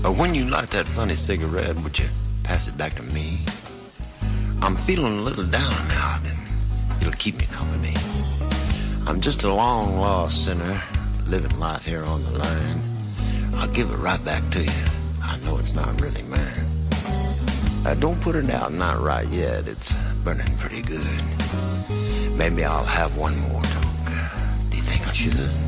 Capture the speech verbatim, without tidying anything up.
When you light that funny cigarette, would you pass it back to me? I'm feeling a little down now, then it'll keep me company. I'm just a long lost sinner, living life here on the line. I'll give it right back to you. I know it's not really mine. Uh, don't put it out, not right yet. It's burning pretty good. Maybe I'll have one more toke. Do you think I should?